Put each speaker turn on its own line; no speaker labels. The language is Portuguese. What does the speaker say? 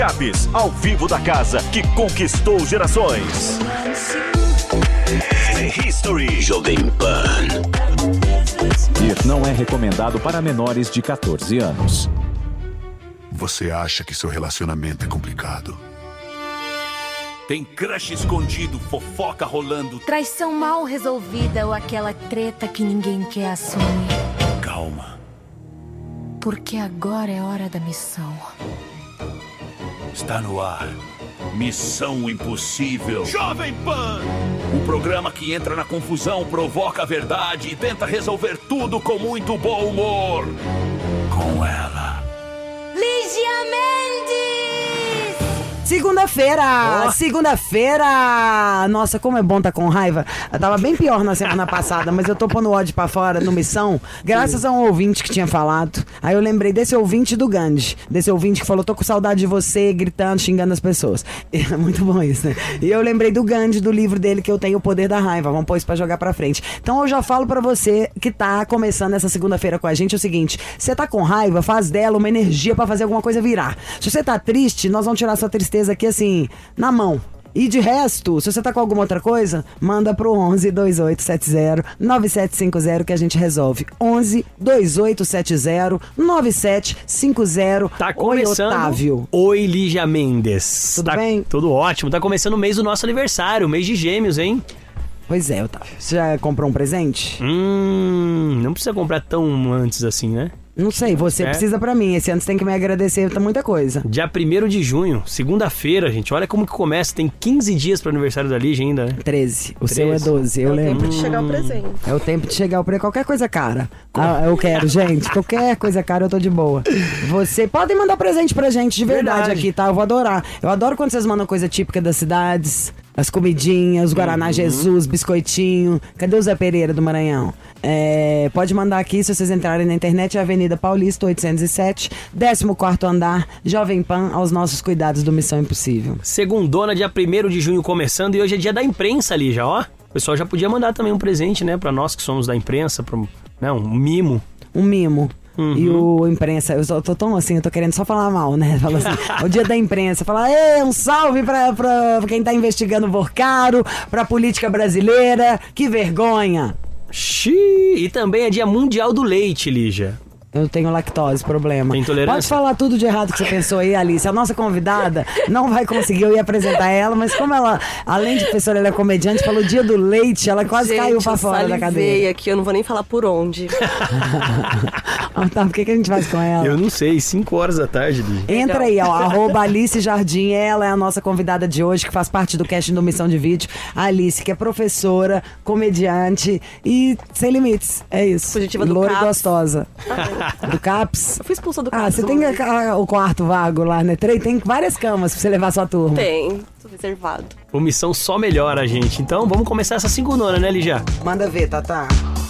Capes, ao vivo da casa que conquistou gerações. History Jovem Pan.
Ir não é recomendado para menores de 14 anos.
Você acha que seu relacionamento é complicado?
Tem crush escondido, fofoca rolando.
Traição mal resolvida ou aquela treta que ninguém quer assumir.
Calma.
Porque agora é hora da missão.
Está no ar. Missão Impossível. Jovem Pan! O programa que entra na confusão, provoca a verdade e tenta resolver tudo com muito bom humor. Com ela.
Lígia Mendes!
Segunda-feira! Segunda-feira! Nossa, como é bom tá com raiva. Eu tava bem pior na semana passada, mas eu tô pondo ódio pra fora no Missão, graças a um ouvinte que tinha falado. Aí eu lembrei desse ouvinte do Gandhi, desse ouvinte que falou, tô com saudade de você, gritando, xingando as pessoas. É muito bom isso, né? E eu lembrei do Gandhi, do livro dele, que eu tenho o poder da raiva. Vamos pôr isso pra jogar pra frente. Então eu já falo pra você que tá começando essa segunda-feira com a gente o seguinte: você tá com raiva, faz dela uma energia pra fazer alguma coisa virar. Se você tá triste, nós vamos tirar sua tristeza aqui assim, na mão. E de resto, se você tá com alguma outra coisa, manda pro 11 2870 9750 que a gente resolve. 11 2870 9750.
Tá começando.
Oi, Otávio.
Oi, Lígia Mendes.
Tudo bem?
Tudo ótimo. Tá começando o mês do nosso aniversário, o mês de Gêmeos, hein?
Pois é, Otávio. Você já comprou um presente?
Não precisa comprar tão antes assim, né?
Não sei, você precisa pra mim. Esse ano você tem que me agradecer, tá muita coisa.
Dia 1º de junho, segunda-feira, gente. Olha como que começa. Tem 15 dias pro aniversário da Lígia ainda, né?
13. O seu é 12, eu lembro.
É o tempo de chegar o presente.
É o tempo de chegar o presente. Qualquer coisa cara. Eu quero, gente. Qualquer coisa cara eu tô de boa. Você podem mandar presente pra gente de verdade aqui, tá? Eu vou adorar. Eu adoro quando vocês mandam coisa típica das cidades. As comidinhas, os Guaraná Jesus, biscoitinho. Cadê o Zé Pereira do Maranhão? Pode mandar aqui, se vocês entrarem na internet, é Avenida Paulista 807, 14º andar, Jovem Pan, aos nossos cuidados do Missão Impossível.
Segundona, dia 1º de junho começando, e hoje é dia da imprensa, Lígia, ó. O pessoal já podia mandar também um presente, né, pra nós que somos da imprensa, né, um mimo.
Um mimo. E o imprensa, eu tô tão assim, eu tô querendo só falar mal, né? Fala assim, o dia da imprensa, falar, um salve pra quem tá investigando o Vorcaro, pra política brasileira, que vergonha.
Xiii, e também é dia mundial do leite, Lígia.
Eu tenho lactose, problema.
Tem intolerância?
Pode falar tudo de errado que você pensou aí, Alice. A nossa convidada não vai conseguir, eu ia apresentar ela, mas como ela, além de professora, ela é comediante, falou dia do leite, ela quase caiu pra fora da cadeira.
Aqui, eu não vou nem falar por onde.
Tá, por que a gente faz com ela?
Eu não sei, 5 horas da tarde, Lígia.
Entra aí, ó, @Alice Jardim, ela é a nossa convidada de hoje, que faz parte do casting do Missão de Vídeo. A Alice, que é professora, comediante e sem limites, é isso.
Fugitiva do
Loura e
CAPS.
gostosa. Do CAPS?
Eu fui expulsa do CAPS.
Ah, você tem o quarto vago lá, né? Tem várias camas pra você levar sua turma.
Tem, tô reservado.
O Missão só melhora, gente. Então vamos começar essa segundona, né, Lígia?
Manda ver, Tatá.